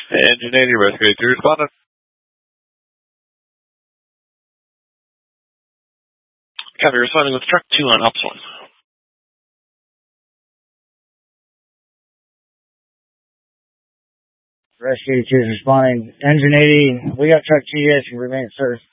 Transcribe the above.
Engine 80, Rescue 82 responding. Copy, responding with truck 2 on Ops 1. Rescue 2 is responding. Engine 80, we got truck 2, yes, you remain, sir.